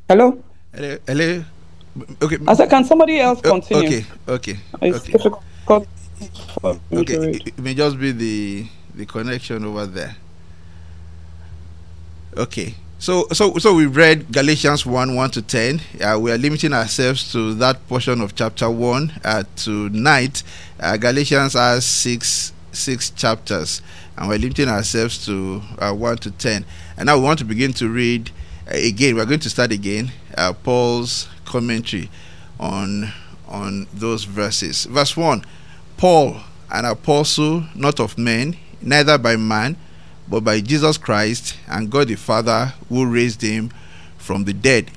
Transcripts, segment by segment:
Hello? Hello, hello. Okay, I said, can somebody else continue? okay, okay, It's okay, difficult for me okay. to read. It may just be the connection over there. Okay. So we read Galatians 1 to 10. We are limiting ourselves to that portion of chapter 1 tonight. Galatians has six chapters, and we're limiting ourselves to 1 to 10. And now we want to begin to read again. We're going to start again Paul's commentary on those verses. Verse 1: Paul, an apostle, not of men, neither by man, but by Jesus Christ and God the Father, who raised him from the dead.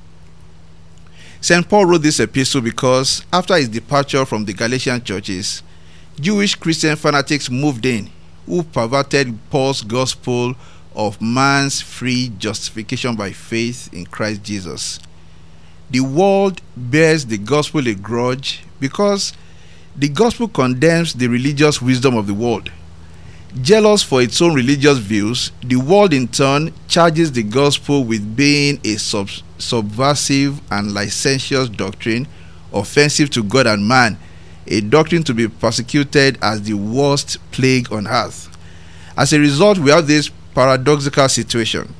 St. Paul wrote this epistle because after his departure from the Galatian churches, Jewish Christian fanatics moved in, who perverted Paul's gospel of man's free justification by faith in Christ Jesus. The world bears the gospel a grudge because the gospel condemns the religious wisdom of the world. Jealous for its own religious views, the world in turn charges the gospel with being a subversive and licentious doctrine, offensive to God and man, a doctrine to be persecuted as the worst plague on earth. As a result, we have this paradoxical situation.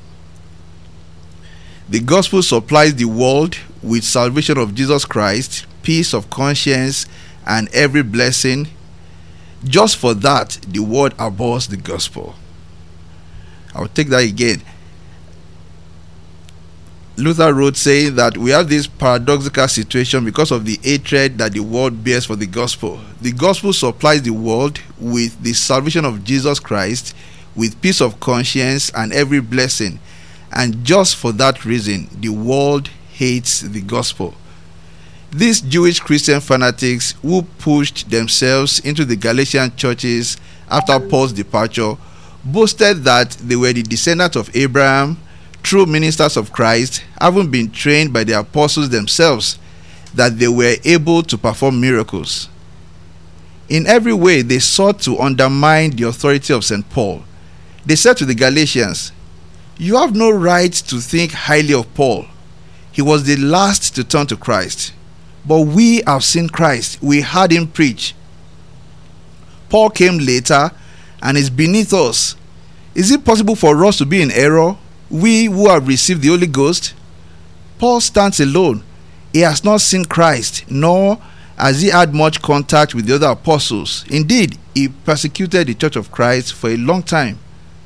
The gospel supplies the world with salvation of Jesus Christ, peace of conscience, and every blessing. Just for that, the world abhors the gospel. I'll take that again. Luther wrote saying that we have this paradoxical situation because of the hatred that the world bears for the gospel. The gospel supplies the world with the salvation of Jesus Christ, with peace of conscience and every blessing. And just for that reason, the world hates the gospel. These Jewish Christian fanatics who pushed themselves into the Galatian churches after Paul's departure boasted that they were the descendants of Abraham, true ministers of Christ, having been trained by the apostles themselves, that they were able to perform miracles. In every way, they sought to undermine the authority of St. Paul. They said to the Galatians, "You have no right to think highly of Paul. He was the last to turn to Christ. But we have seen Christ. We heard him preach. Paul came later and is beneath us. Is it possible for us to be in error, we who have received the Holy Ghost? Paul stands alone. He has not seen Christ, nor has he had much contact with the other apostles. Indeed, he persecuted the church of Christ for a long time."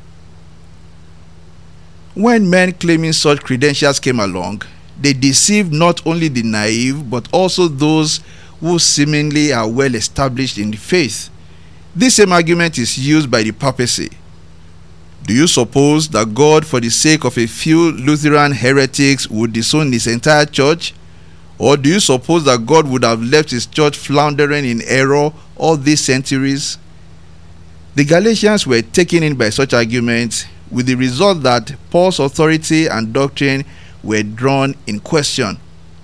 When men claiming such credentials came along, they deceived not only the naive but also those who seemingly are well established in the faith. This same argument is used by the papacy. Do you suppose that God, for the sake of a few Lutheran heretics, would disown his entire church? Or do you suppose that God would have left his church floundering in error all these centuries? The Galatians were taken in by such arguments, with the result that Paul's authority and doctrine were drawn in question.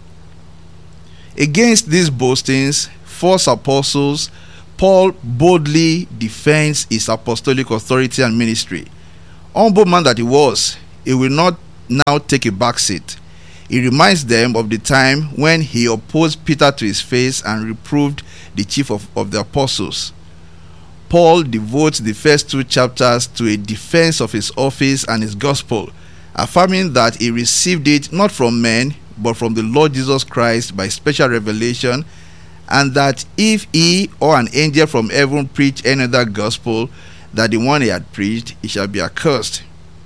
Against these boastings, false apostles, Paul boldly defends his apostolic authority and ministry. Humble man that he was, he will not now take a back seat. He reminds them of the time when he opposed Peter to his face and reproved the chief of the apostles. Paul devotes the first 2 chapters to a defense of his office and his gospel, affirming that he received it not from men but from the Lord Jesus Christ by special revelation, and that if he or an angel from heaven preach any other gospel than the one he had preached, he shall be accursed.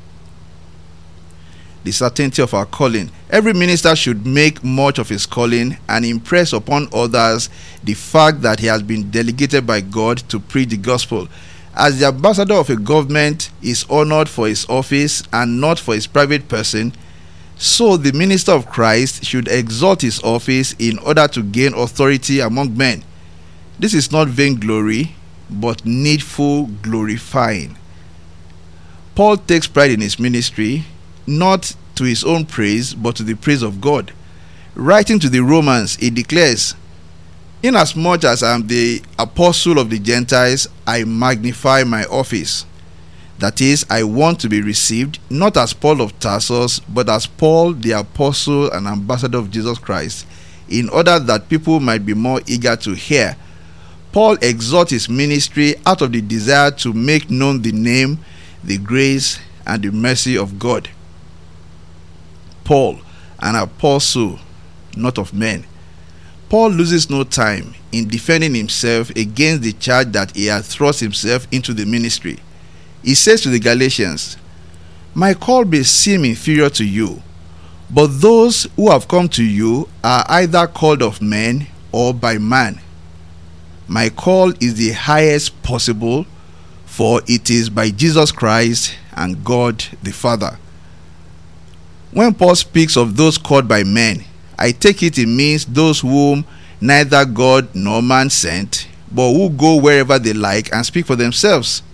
The certainty of our calling. Every minister should make much of his calling and impress upon others the fact that he has been delegated by God to preach the gospel. As the ambassador of a government is honored for his office and not for his private person, so the minister of Christ should exalt his office in order to gain authority among men. This is not vainglory, but needful glorifying. Paul takes pride in his ministry, not to his own praise, but to the praise of God. Writing to the Romans, he declares, "Inasmuch as I am the apostle of the Gentiles, I magnify my office, That is, I want to be received, not as Paul of Tarsus, but as Paul, the apostle and ambassador of Jesus Christ, in order that people might be more eager to hear. Paul exhorts his ministry out of the desire to make known the name, the grace, and the mercy of God. Paul, an apostle, not of men. Paul loses no time in defending himself against the charge that he had thrust himself into the ministry. He says to the Galatians, "My call may seem inferior to you, but those who have come to you are either called of men or by man. My call is the highest possible, for it is by Jesus Christ and God the Father." When Paul speaks of those called by men, I take it means those whom neither God nor man sent, but who go wherever they like and speak for themselves.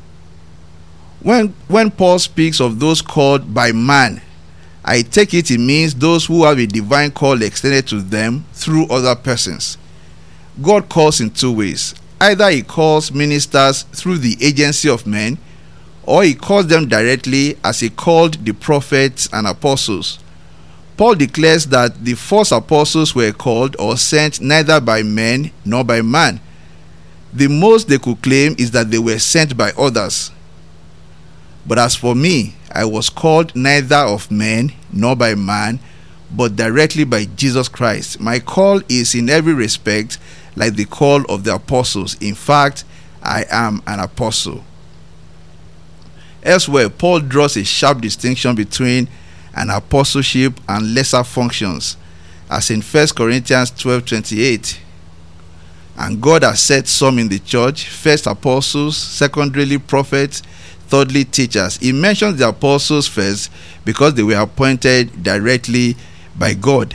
When Paul speaks of those called by man, I take it means those who have a divine call extended to them through other persons. God calls in two ways. Either he calls ministers through the agency of men, or he calls them directly as he called the prophets and apostles. Paul declares that the false apostles were called or sent neither by men nor by man. The most they could claim is that they were sent by others. But as for me, I was called neither of men nor by man, but directly by Jesus Christ. My call is in every respect like the call of the apostles. In fact, I am an apostle. Elsewhere, Paul draws a sharp distinction between an apostleship and lesser functions, as in 1 Corinthians 12:28. And God has set some in the church, first apostles, secondarily prophets, thirdly teachers. He mentions the apostles first because they were appointed directly by God.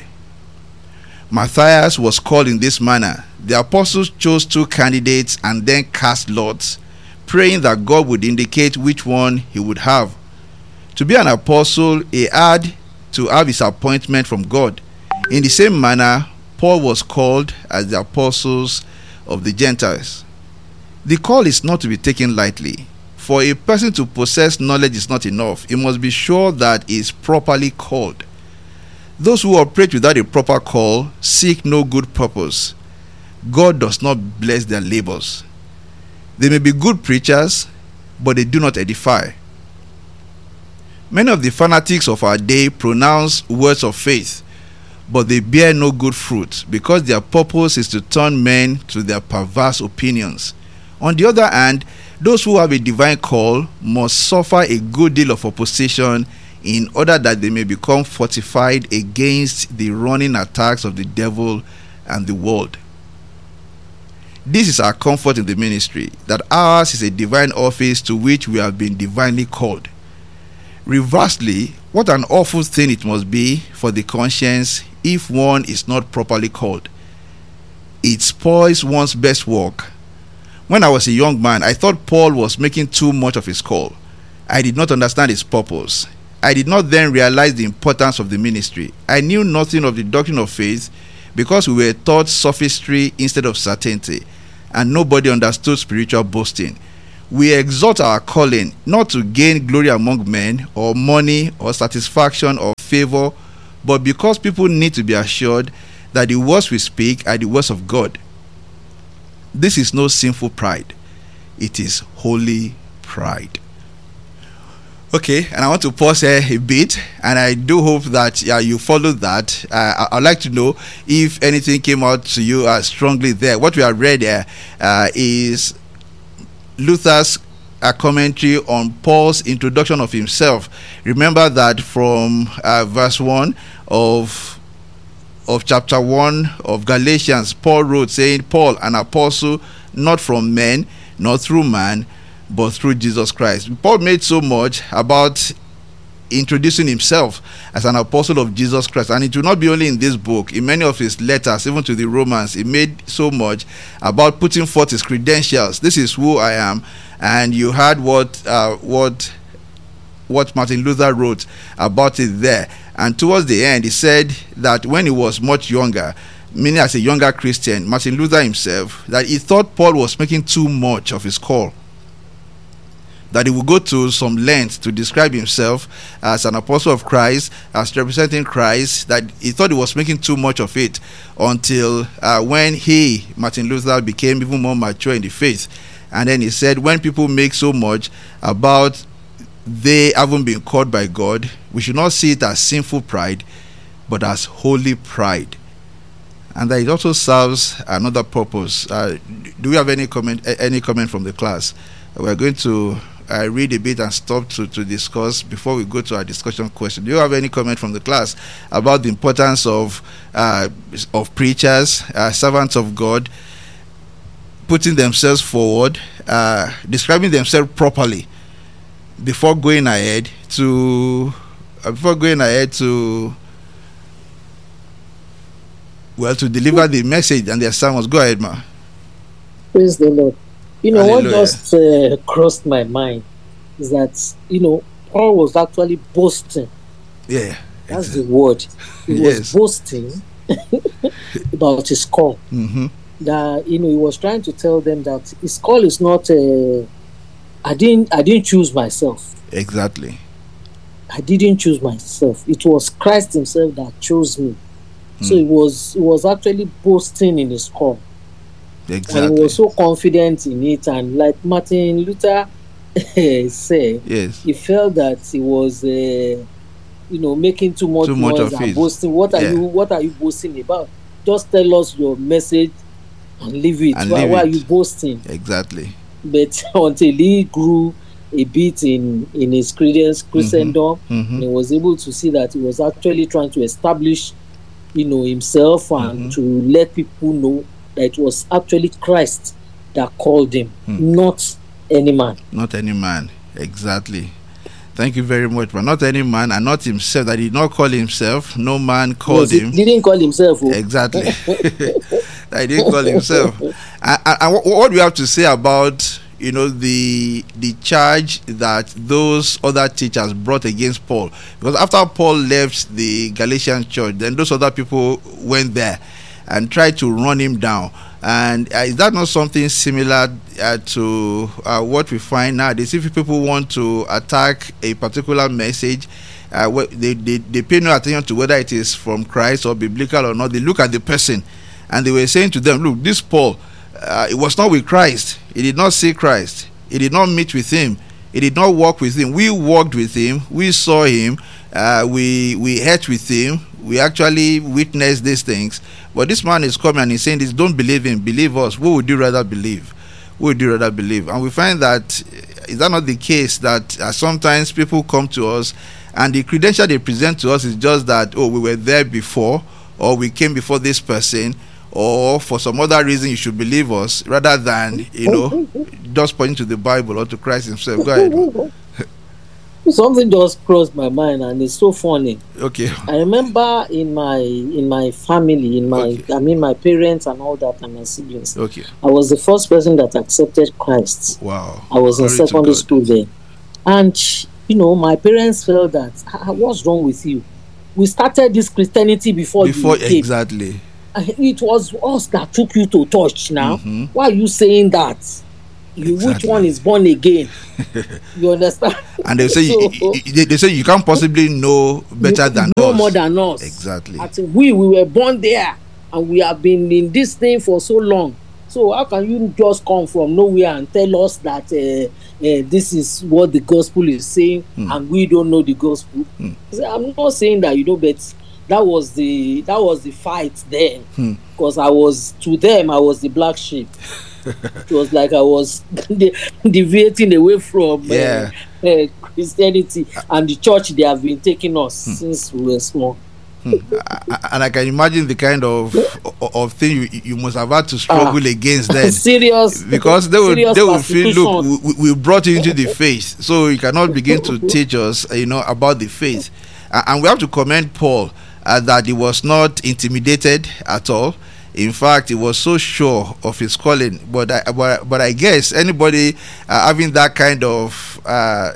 Matthias was called in this manner. The apostles chose two candidates and then cast lots, praying that God would indicate which one he would have. To be an apostle, he had to have his appointment from God. In the same manner, Paul was called as the apostles of the Gentiles. The call is not to be taken lightly. For a person to possess knowledge is not enough. He must be sure that he is properly called. Those who operate without a proper call seek no good purpose. God does not bless their labors. They may be good preachers, but they do not edify. Many of the fanatics of our day pronounce words of faith, but they bear no good fruit because their purpose is to turn men to their perverse opinions. On the other hand, those who have a divine call must suffer a good deal of opposition in order that they may become fortified against the running attacks of the devil and the world. This is our comfort in the ministry, that ours is a divine office to which we have been divinely called. Reversely, what an awful thing it must be for the conscience if one is not properly called. It spoils one's best work. When I was a young man, I thought Paul was making too much of his call. I did not understand his purpose. I did not then realize the importance of the ministry. I knew nothing of the doctrine of faith because we were taught sophistry instead of certainty, and nobody understood spiritual boasting. We exalt our calling not to gain glory among men or money or satisfaction or favor, but because people need to be assured that the words we speak are the words of God. This is no sinful pride. It is holy pride. Okay, and I want to pause here a bit, and I do hope that you followed that. I'd like to know if anything came out to you strongly there. What we have read there is Luther's commentary on Paul's introduction of himself. Remember that from verse 1 of chapter 1 of Galatians, Paul wrote saying, "Paul, an apostle, not from men, nor through man, but through Jesus Christ." Paul made so much about introducing himself as an apostle of Jesus Christ, and it will not be only in this book. In many of his letters, even to the Romans, he made so much about putting forth his credentials. This is who I am. And you heard what Martin Luther wrote about it there. And towards the end, he said that when he was much younger, meaning as a younger Christian, Martin Luther himself, that he thought Paul was making too much of his call. that he would go to some lengths to describe himself as an apostle of Christ, as representing Christ, that he thought he was making too much of it, until when he, Martin Luther, became even more mature in the faith. And then he said, when people make so much about they haven't been called by God, we should not see it as sinful pride, but as holy pride. And that it also serves another purpose. Do we have any comment from the class? We're going to read a bit and stop to discuss before we go to our discussion question. Do you have any comment from the class about the importance of preachers, servants of God, putting themselves forward, describing themselves properly before going ahead to deliver the message and their sermons? Go ahead, ma. Praise the Lord. Hallelujah. What just crossed my mind is that, Paul was actually boasting. Yeah. That's the word. He was boasting about his call. Mm-hmm. That, he was trying to tell them that his call is not, I didn't choose myself. Exactly. I didn't choose myself. It was Christ himself that chose me. So he was actually boasting in his call. Exactly. And he was so confident in it, and like Martin Luther said, yes, he felt that he was making too much noise and boasting. What are you boasting about? Just tell us your message and leave it. Why are you boasting? Exactly. But until he grew a bit in his Christendom, he was able to see that he was actually trying to establish himself and to let people know that it was actually Christ that called him, not any man. Not any man, exactly. Thank you very much. But not any man, and not himself. That he did not call himself. No man called him. He didn't call himself. Exactly. That he didn't call himself. And what we have to say about the charge that those other teachers brought against Paul, because after Paul left the Galatian church, then those other people went there and tried to run him down. And is that not something similar to what we find now? They see if people want to attack a particular message, they pay no attention to whether it is from Christ or biblical or not. They look at the person, and they were saying to them, look, this Paul, it was not with Christ. He did not see Christ. He did not meet with him. He did not walk with him. We walked with him. We saw him. We ate with him. We actually witnessed these things. But this man is coming and he's saying this, don't believe him, believe us. What would you rather believe? What would you rather believe? And we find that, is that not the case, that sometimes people come to us and the credential they present to us is just that, oh, we were there before, or we came before this person, or for some other reason you should believe us, rather than, just pointing to the Bible or to Christ himself. Go ahead. Something just crossed my mind, and it's so funny. Okay. I remember in my family, my parents and all that, and my siblings. Okay. I was the first person that accepted Christ. Wow. I was in secondary school then, and my parents felt that, what's wrong with you? We started this Christianity before you came. Exactly. It was us that took you to church. Now, why are you saying that? Exactly. Which one is born again? You understand? And they say you can't possibly know better than us. No more than us. Exactly. I think we were born there, and we have been in this thing for so long. So how can you just come from nowhere and tell us that this is what the gospel is saying, and we don't know the gospel? I'm not saying that but that was the fight then, because I was the black sheep. It was like I was deviating away from Christianity, and the church they have been taking us since we were small. And I can imagine the kind of thing you must have had to struggle against then. Serious, because they will feel, look, we brought you into the faith, so you cannot begin to teach us, about the faith. And we have to commend Paul that he was not intimidated at all. In fact, he was so sure of his calling. But I guess anybody having that kind of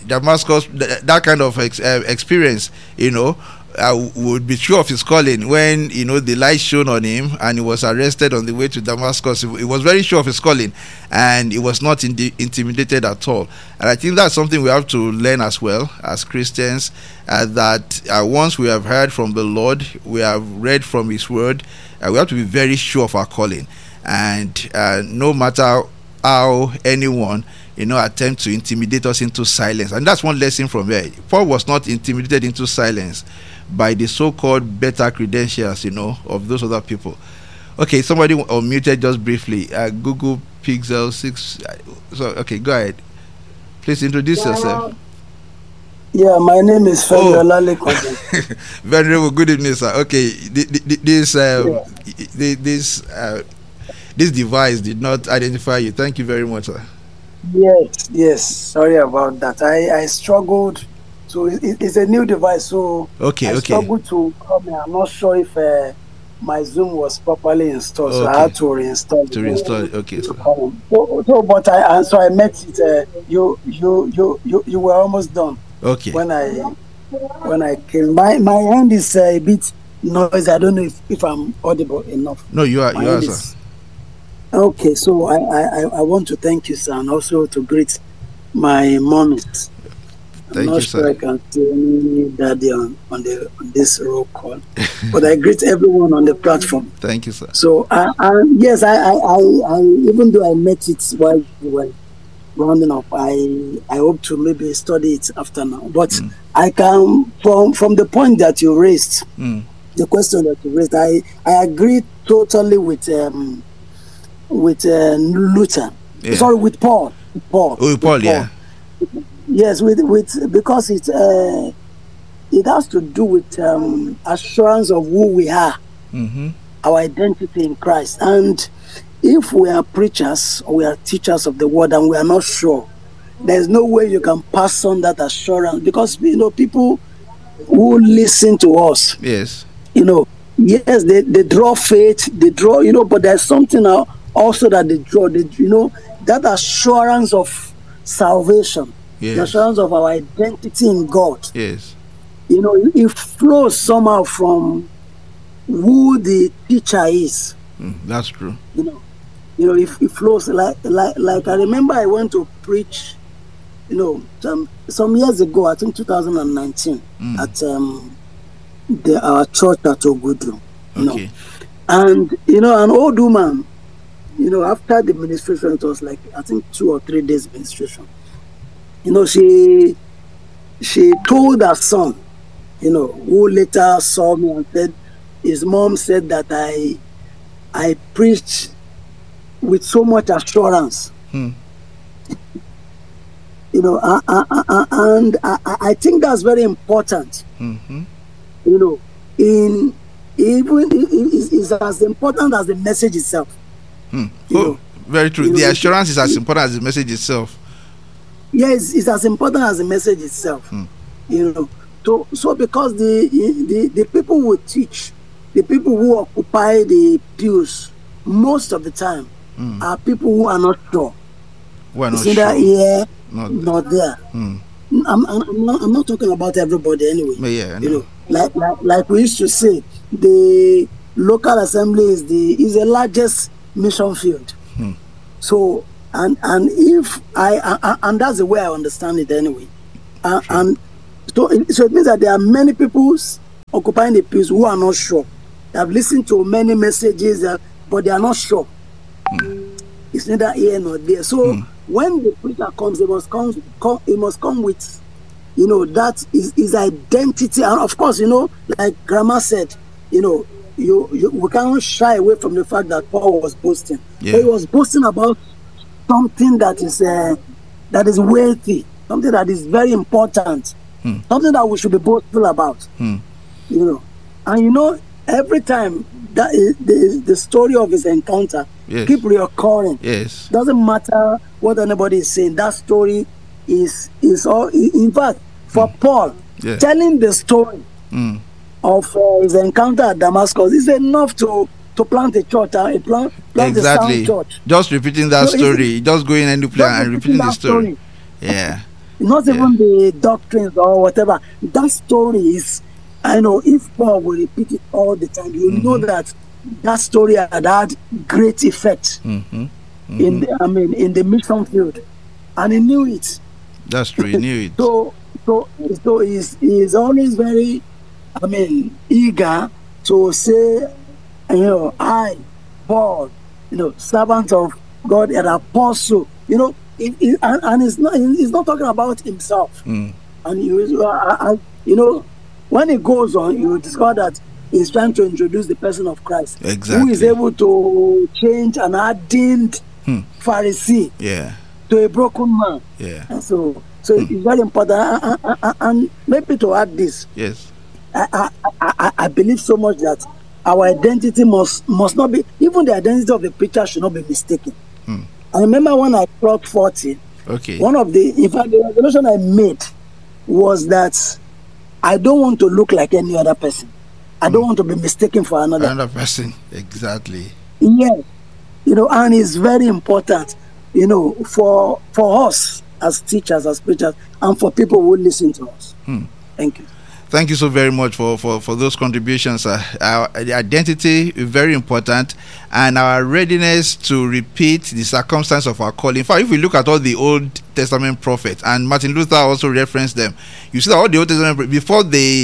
Damascus, that kind of experience, would be true of his calling when the light shone on him and he was arrested on the way to Damascus. He was very sure of his calling and he was not intimidated at all. And I think that's something we have to learn as well as Christians, that once we have heard from the Lord, we have read from his word, we have to be very sure of our calling. And no matter how anyone attempt to intimidate us into silence. And that's one lesson from here. Paul was not intimidated into silence by the so-called better credentials, of those other people. Okay, somebody unmuted just briefly. Google Pixel 6. So, okay, go ahead. Please introduce yourself. Yeah, my name is Femi Olaleko. Venerable, good evening, sir. Okay, this device did not identify you. Thank you very much, sir. Yes. Sorry about that. I struggled. So it's a new device. So I struggled to come in. I'm not sure if my Zoom was properly installed, so I had to reinstall it. Okay. But I met it. You were almost done. Okay. When I came, my hand is a bit noisy. I don't know if I'm audible enough. No, you are, sir. Okay, so I want to thank you, sir, and also to greet my mom. I'm not sure I can see any daddy on this roll call, but I greet everyone on the platform. Thank you, sir. So yes, I even though I met it while you were rounding up, I hope to maybe study it after now. But I can from the point that you raised, the question that you raised, I agree totally with Luther. Yeah. Sorry, with Paul. Paul, yeah. Yes, with because it has to do with assurance of who we are, our identity in Christ. And if we are preachers or we are teachers of the word and we are not sure, there's no way you can pass on that assurance, because people who listen to us, yes, yes, they draw faith, they draw, but there's something also that they draw, that assurance of salvation. Yes. The assurance of our identity in God. Yes. It flows somehow from who the teacher is. That's true. It flows like I remember I went to preach, some years ago, I think 2019, at our church at Ogudu. Okay. And an old woman, after the ministration, it was like I think 2 or 3 days ministration. She told her son, who later saw me and said his mom said that I preached with so much assurance. And I think that's very important. Even is as important as the message itself. Very true. The assurance is as important as the message itself. Yes, it's as important as the message itself. So because the people who teach, the people who occupy the pews most of the time are people who are not sure. Not either here, not there. Mm. I'm not talking about everybody anyway. Yeah, like we used to say, the local assembly is the largest mission field. So and if and that's the way I understand it anyway. And so it means that there are many people occupying the pews who are not sure. They have listened to many messages, but they are not sure. It's neither here nor there. So when the preacher comes, it must come with, that is his identity. And of course, like Grandma said, we can't shy away from the fact that Paul was boasting. Yeah. But he was boasting about something that is weighty, something that is very important, something that we should be boastful about. And every time that the story of his encounter keep reoccurring. Yes. Doesn't matter what anybody is saying. That story is all. In fact, for Paul, telling the story of his encounter at Damascus is enough to plant a church, plant exactly. a sound church. Just repeating that story, just going any place and repeating the story. Yeah. not even the doctrines or whatever. That story is, I know, if Paul will repeat it all the time, you know that story had great effect in the mission field, and he knew it. That's true. He knew it. So he's always very, eager to say, I, Paul, servant of God, an apostle, and he's not talking about himself. And when he goes on, you discover that he's trying to introduce the person of Christ, exactly, who is able to change an hardened Pharisee to a broken man. And so it's very important. And maybe to add this, yes, I believe so much that our identity must not be, even the identity of the preacher should not be mistaken. I remember when I clocked 40, one of the resolution I made was that I don't want to look like any other person. I don't want to be mistaken for another person. Exactly. Yes. And it's very important, for us as teachers, as preachers, and for people who listen to us. Thank you. Thank you so very much for those contributions. Our identity is very important, and our readiness to repeat the circumstance of our calling. In fact, if we look at all the Old Testament prophets, and Martin Luther also referenced them, you see that all the Old Testament, before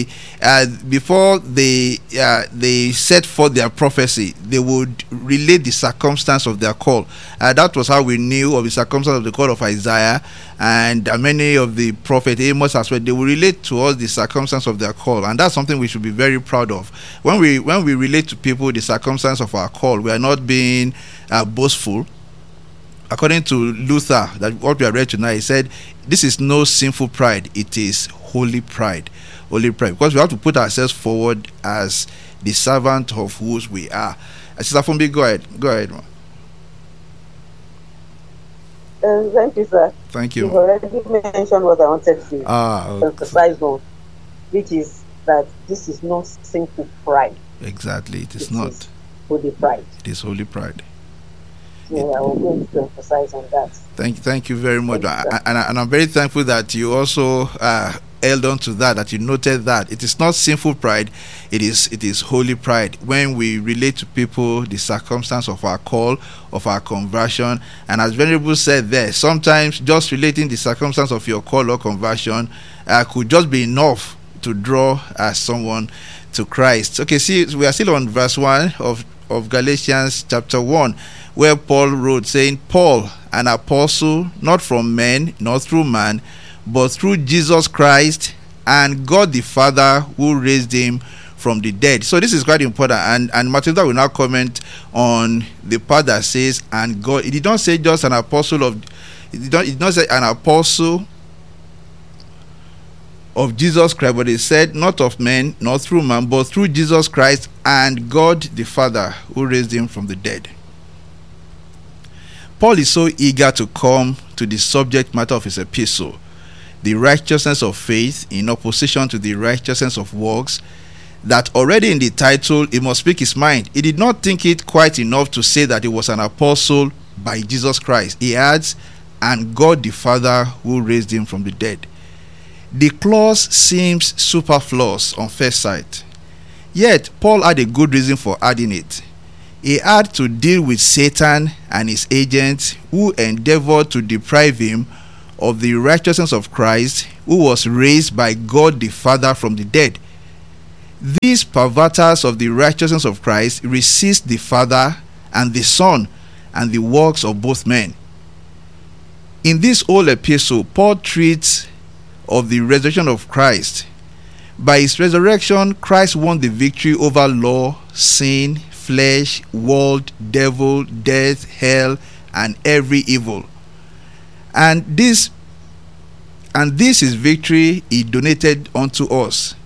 they set forth their prophecy, they would relate the circumstance of their call. That was how we knew of the circumstance of the call of Isaiah, and many of the prophets, Amos as well. They will relate to us the circumstance of their call, and that's something we should be very proud of. When we relate to people the circumstance of our call, we are not being boastful. According to Luther, that what we have read tonight, he said, "This is no sinful pride; it is holy pride, because we have to put ourselves forward as the servant of whose we are." Sister Fumbi, go ahead, ma. Thank you, sir. Thank you. You've already mentioned what I wanted to emphasize on, which is that this is no sinful pride. Exactly, it is not. Is holy pride. It is holy pride. So I was going to emphasize on that. Thank you very much, and I'm very thankful that you also held on to that you noted that it is not sinful pride, it is holy pride. When we relate to people the circumstance of our call, of our conversion, and as Venerable said there, sometimes just relating the circumstance of your call or conversion could just be enough to draw someone to Christ. Okay, see, we are still on verse 1 of Galatians chapter 1, where Paul wrote, saying, "Paul, an apostle, not from men, nor through man, but through Jesus Christ and God the Father who raised him from the dead." So this is quite important, and Matilda will now comment on the part that says, "and God." It did not say just an apostle of, it did not say an apostle of Jesus Christ, but it said not of men, not through man, but through Jesus Christ and God the Father who raised him from the dead. Paul is so eager to come to the subject matter of his epistle, the righteousness of faith in opposition to the righteousness of works, that already in the title he must speak his mind. He did not think it quite enough to say that he was an apostle by Jesus Christ. He adds, and God the Father who raised him from the dead. The clause seems superfluous on first sight, yet Paul had a good reason for adding it. He had to deal with Satan and his agents who endeavored to deprive him of the righteousness of Christ, who was raised by God the Father from the dead. These perverters of the righteousness of Christ resist the Father and the Son and the works of both men. In this whole epistle, Paul treats of the resurrection of Christ. By his resurrection, Christ won the victory over law, sin, flesh, world, devil, death, hell, and every evil. And this is victory he donated unto us.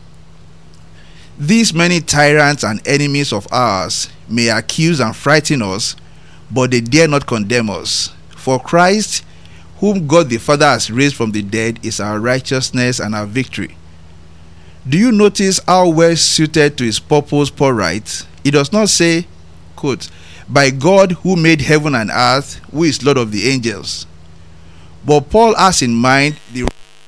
These many tyrants and enemies of ours may accuse and frighten us, but they dare not condemn us. For Christ, whom God the Father has raised from the dead, is our righteousness and our victory. Do you notice how well suited to his purpose Paul writes? He does not say, quote, by God who made heaven and earth, who is Lord of the angels. But Paul has in mind the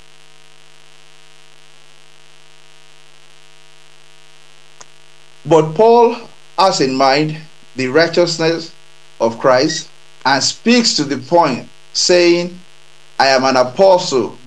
righteousness of Christ and speaks to the point, saying, I am an apostle